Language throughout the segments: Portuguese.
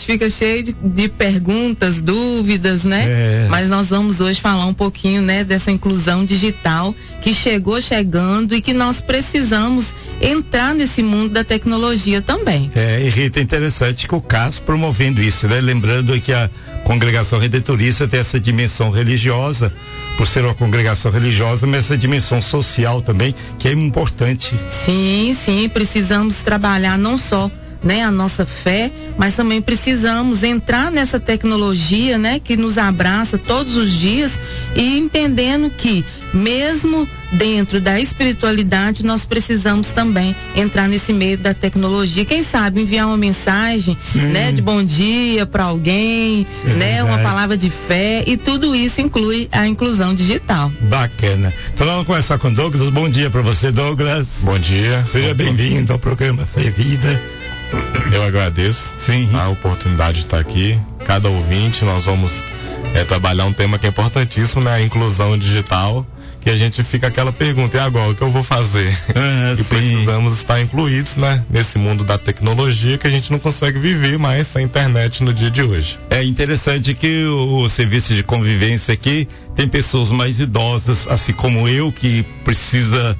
fica cheio de perguntas, dúvidas, né? Mas nós vamos hoje falar um pouquinho, né, dessa inclusão digital que chegando e que nós precisamos entrar nesse mundo da tecnologia também. E Rita, é interessante que o CAS promovendo isso, né? Lembrando que a Congregação Redentorista tem essa dimensão religiosa, por ser uma congregação religiosa, mas essa dimensão social também, que é importante. Sim, precisamos trabalhar não só, né, a nossa fé, mas também precisamos entrar nessa tecnologia, né, que nos abraça todos os dias e entendendo que mesmo dentro da espiritualidade nós precisamos também entrar nesse meio da tecnologia. Quem sabe enviar uma mensagem, né, de bom dia para alguém, né, uma palavra de fé, e tudo isso inclui a inclusão digital. Bacana. Então vamos começar com o Douglas. Bom dia para você, Douglas. Bom dia. Seja bem-vindo ao programa Fé e Vida. Eu agradeço a oportunidade de estar aqui. Cada ouvinte, nós vamos trabalhar um tema que é importantíssimo, né? A inclusão digital, que a gente fica aquela pergunta, e agora, o que eu vou fazer? E precisamos estar incluídos, né? Nesse mundo da tecnologia, que a gente não consegue viver mais sem internet no dia de hoje. É interessante que o serviço de convivência aqui tem pessoas mais idosas, assim como eu, que precisa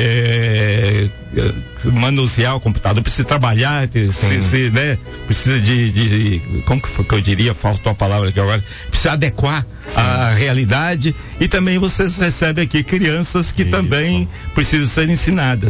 manusear o computador, precisa trabalhar, né? Precisa de como que foi que eu diria, faltou a palavra aqui agora, precisa adequar a realidade, e também vocês recebem aqui crianças que também precisam ser ensinadas.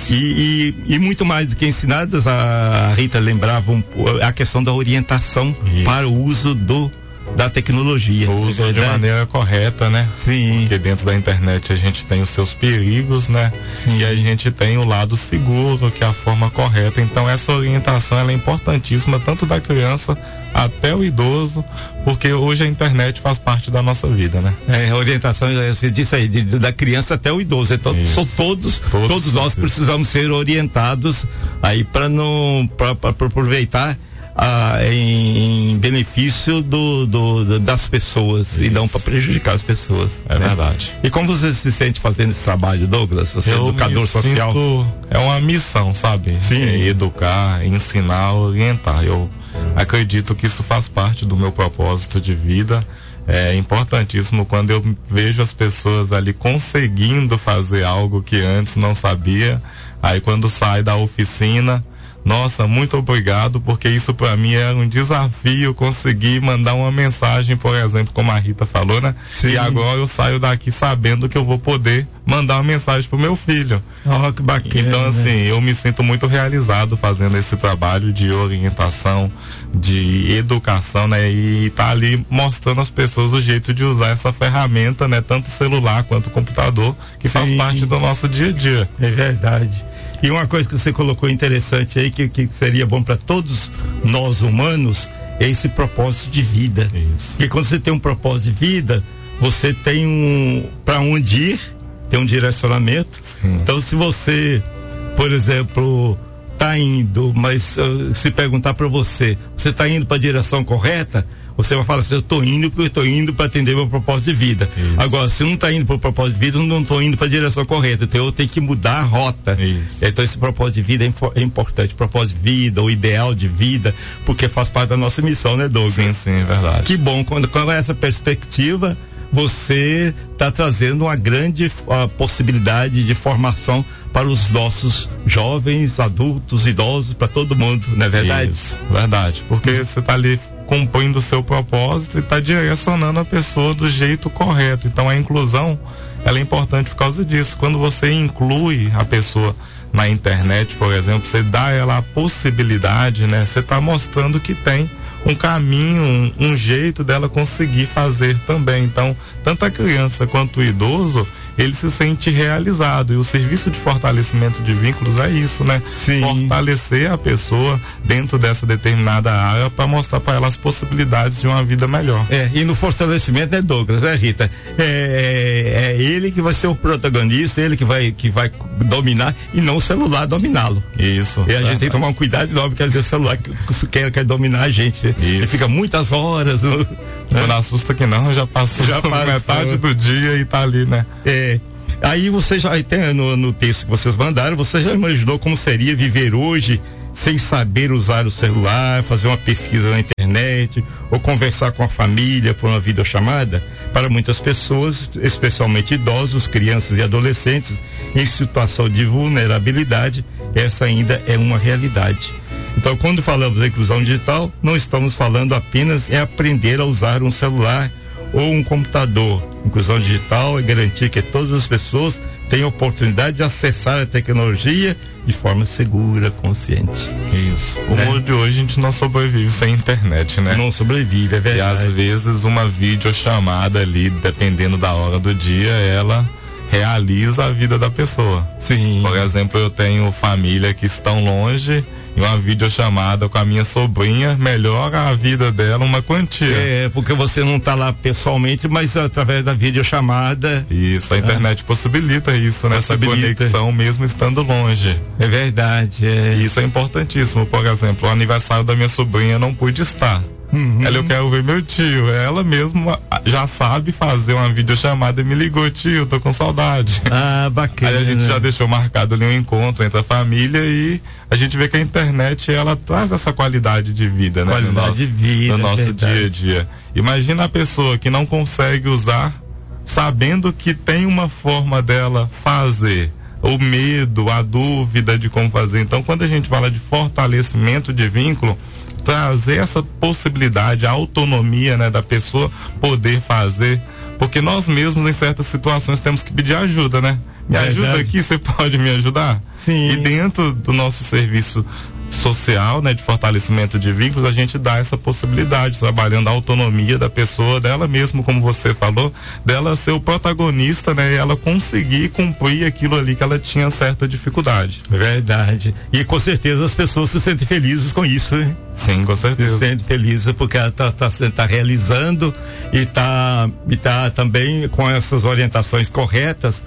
E muito mais do que ensinadas, a Rita lembrava a questão da orientação para o uso da tecnologia. O uso de maneira correta, né? Sim. Porque dentro da internet a gente tem os seus perigos, né? Sim. E a gente tem o lado seguro, que é a forma correta. Então essa orientação, ela é importantíssima, tanto da criança até o idoso, porque hoje a internet faz parte da nossa vida, né? A orientação, você disse aí, da criança até o idoso. Então, todos nós precisamos ser orientados aí para aproveitar em benefício das pessoas e não para prejudicar as pessoas. É verdade. E como você se sente fazendo esse trabalho, Douglas? Você é educador social? É uma missão, sabe? Sim. Educar, ensinar, orientar. Eu acredito que isso faz parte do meu propósito de vida. É importantíssimo quando eu vejo as pessoas ali conseguindo fazer algo que antes não sabia. Aí quando sai da oficina, nossa, muito obrigado, porque isso para mim era um desafio, conseguir mandar uma mensagem, por exemplo, como a Rita falou, né? Sim. E agora eu saio daqui sabendo que eu vou poder mandar uma mensagem pro meu filho. Oh, que bacana. Então, assim, eu me sinto muito realizado fazendo esse trabalho de orientação, de educação, né? E tá ali mostrando às pessoas o jeito de usar essa ferramenta, né? Tanto o celular quanto o computador, que faz parte do nosso dia a dia. É verdade. E uma coisa que você colocou interessante aí, que seria bom para todos nós humanos, é esse propósito de vida. Isso. Porque quando você tem um propósito de vida, você tem para onde ir, tem um direcionamento. Sim. Então, se você, por exemplo, está indo, mas se perguntar para você está indo para a direção correta, você vai falar assim, eu estou indo porque eu estou indo para atender meu propósito de vida. Isso. Agora, se não está indo para o propósito de vida, eu não estou indo para a direção correta, então eu tenho que mudar a rota. Isso. Então esse propósito de vida é importante, propósito de vida, o ideal de vida, porque faz parte da nossa missão, né, Douglas? Sim, é verdade. Que bom, quando é essa perspectiva, você está trazendo uma grande possibilidade de formação para os nossos jovens, adultos, idosos, para todo mundo, não é verdade? Isso, verdade, porque você está ali cumprindo o seu propósito e está direcionando a pessoa do jeito correto. Então a inclusão, ela é importante por causa disso. Quando você inclui a pessoa na internet, por exemplo, você dá a ela a possibilidade, né? Você está mostrando que tem um caminho, um jeito dela conseguir fazer também. Então, tanto a criança quanto o idoso, ele se sente realizado, e o serviço de fortalecimento de vínculos é isso, né? Sim. Fortalecer a pessoa dentro dessa determinada área para mostrar para ela as possibilidades de uma vida melhor. E no fortalecimento, né, Douglas, Rita? É ele que vai ser o protagonista, ele que vai dominar, e não o celular dominá-lo. Isso. E a gente tem que tomar um cuidado enorme, porque às vezes o celular quer dominar a gente. Ele fica muitas horas. Não assusta que não, já passou metade do dia e tá ali, né? Aí você já tem no texto que vocês mandaram, você já imaginou como seria viver hoje sem saber usar o celular, fazer uma pesquisa na internet ou conversar com a família por uma videochamada? Para muitas pessoas, especialmente idosos, crianças e adolescentes em situação de vulnerabilidade, essa ainda é uma realidade. Então, quando falamos da inclusão digital, não estamos falando apenas em aprender a usar um celular ou um computador. Inclusão digital é garantir que todas as pessoas tenham oportunidade de acessar a tecnologia de forma segura, consciente. Isso. O mundo de hoje a gente não sobrevive sem internet, né? Não sobrevive, é verdade. E às vezes uma videochamada ali, dependendo da hora do dia, ela realiza a vida da pessoa. Sim. Por exemplo, eu tenho família que estão longe e uma videochamada com a minha sobrinha melhora a vida dela uma quantia. É, porque você não está lá pessoalmente, mas através da videochamada. Isso, a internet possibilita isso, né? Essa conexão mesmo estando longe. É verdade. Isso é importantíssimo. Por exemplo, o aniversário da minha sobrinha eu não pude estar. Ela, eu quero ver meu tio. Ela mesma já sabe fazer uma videochamada e me ligou: tio, tô com saudade. Ah, bacana. Aí a gente já deixou marcado ali um encontro entre a família e a gente vê que a internet, ela traz essa qualidade de vida, né? Qualidade de vida, no nosso dia a dia. Imagina a pessoa que não consegue usar, sabendo que tem uma forma dela fazer. O medo, a dúvida de como fazer. Então, quando a gente fala de fortalecimento de vínculo, trazer essa possibilidade, a autonomia, né, da pessoa poder fazer, porque nós mesmos em certas situações temos que pedir ajuda, né? Me ajuda aqui, você pode me ajudar? Sim. E dentro do nosso serviço social, né, de fortalecimento de vínculos, a gente dá essa possibilidade, trabalhando a autonomia da pessoa, dela mesmo, como você falou, dela ser o protagonista, né, e ela conseguir cumprir aquilo ali que ela tinha certa dificuldade. Verdade. E com certeza as pessoas se sentem felizes com isso, né? Sim, com certeza. Se sentem felizes porque ela tá realizando e tá também com essas orientações corretas,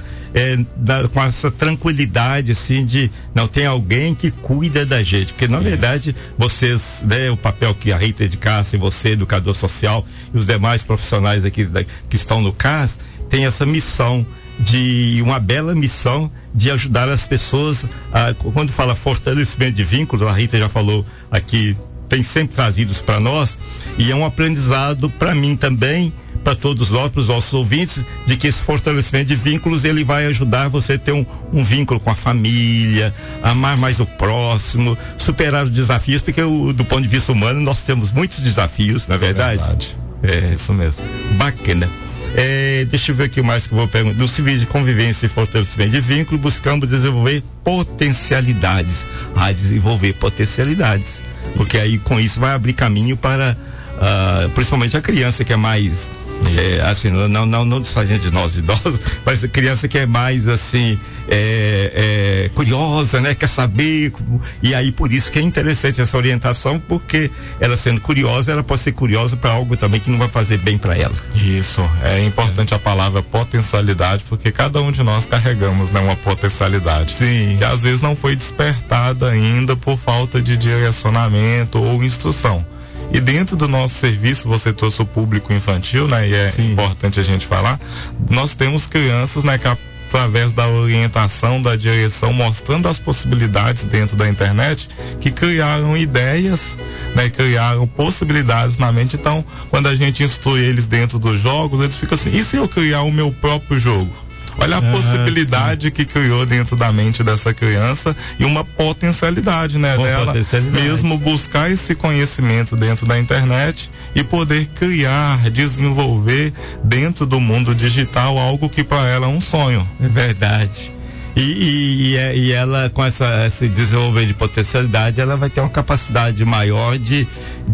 com essa tranquilidade, assim, de não tem alguém que cuida da gente, porque na verdade vocês, né, o papel que a Rita de Cássia e você, educador social, e os demais profissionais aqui que estão no CAS, tem essa missão, uma bela missão de ajudar as pessoas quando fala fortalecimento de vínculos, a Rita já falou aqui, tem sempre trazidos para nós, e é um aprendizado para mim também, para todos nós, para os nossos ouvintes, de que esse fortalecimento de vínculos, ele vai ajudar você a ter um vínculo com a família, amar mais o próximo, superar os desafios, porque do ponto de vista humano nós temos muitos desafios, na verdade. É isso mesmo. Bacana. Deixa eu ver aqui mais que eu vou perguntar. No serviço de convivência e fortalecimento de vínculo, buscamos desenvolver potencialidades. Desenvolver potencialidades. Porque aí com isso vai abrir caminho para principalmente a criança que é mais assim, não distante de nós idosos, mas a criança que é mais assim curiosa, né? Quer saber, e aí por isso que é interessante essa orientação, porque ela sendo curiosa, ela pode ser curiosa para algo também que não vai fazer bem para ela. Isso, é importante a palavra potencialidade, porque cada um de nós carregamos, né, uma potencialidade. Sim. Que às vezes não foi despertada ainda por falta de direcionamento ou instrução. E dentro do nosso serviço, você trouxe o público infantil, né? E é importante a gente falar, nós temos crianças, né, que através da orientação, da direção, mostrando as possibilidades dentro da internet, que criaram ideias, né, criaram possibilidades na mente. Então, quando a gente instrui eles dentro dos jogos, eles ficam assim: e se eu criar o meu próprio jogo? Olha a possibilidade que criou dentro da mente dessa criança e uma potencialidade, né, dela mesmo buscar esse conhecimento dentro da internet e poder criar, desenvolver dentro do mundo digital algo que para ela é um sonho. É verdade. E ela, com esse desenvolvimento de potencialidade, ela vai ter uma capacidade maior de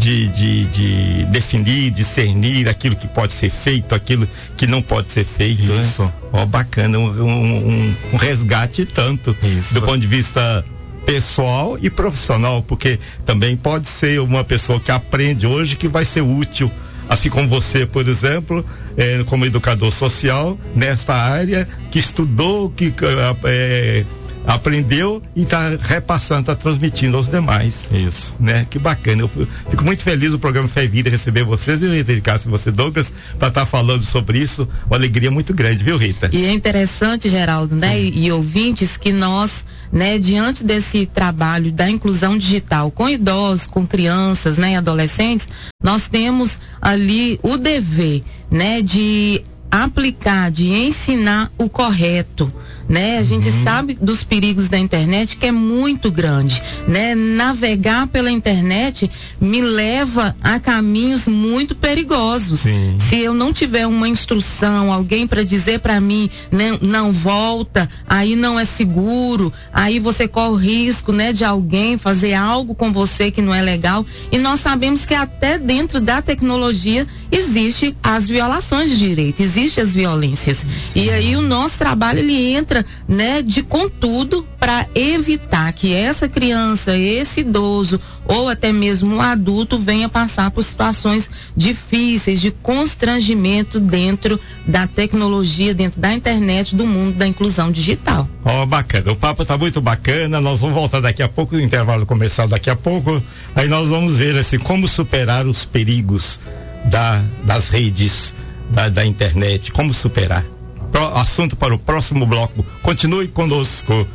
definir, discernir aquilo que pode ser feito, aquilo que não pode ser feito. Isso. Né? Bacana, um resgate tanto. Isso. Do ponto de vista pessoal e profissional, porque também pode ser uma pessoa que aprende hoje que vai ser útil, assim como você, por exemplo, como educador social nesta área, que estudou, que aprendeu e está repassando, está transmitindo aos demais. Isso. Né? Que bacana. Eu fico muito feliz no programa Fé e Vida receber vocês e dedicar você, Douglas, para estar falando sobre isso. Uma alegria muito grande, viu, Rita? E é interessante, Geraldo, né? E ouvintes, que nós, né, diante desse trabalho da inclusão digital com idosos, com crianças, né, e adolescentes, nós temos ali o dever, né, de aplicar, de ensinar o correto, né? A gente sabe dos perigos da internet, que é muito grande, né? Navegar pela internet me leva a caminhos muito perigosos. Sim. Se eu não tiver uma instrução, alguém para dizer para mim, né, não volta, aí não é seguro, aí você corre o risco, né, de alguém fazer algo com você que não é legal. E nós sabemos que até dentro da tecnologia existe as violações de direito, existe as violências. Sim. E aí o nosso trabalho, ele entra, né, de contudo, para evitar que essa criança, esse idoso ou até mesmo um adulto venha passar por situações difíceis, de constrangimento dentro da tecnologia, dentro da internet, do mundo da inclusão digital. Bacana, o papo tá muito bacana, nós vamos voltar daqui a pouco, no intervalo comercial daqui a pouco, aí nós vamos ver assim, como superar os perigos das redes, da internet, como superar. Assunto para o próximo bloco. Continue conosco.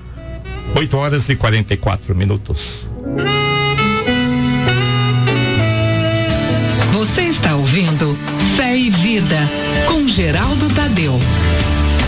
8h44. Você está ouvindo Fé e Vida com Geraldo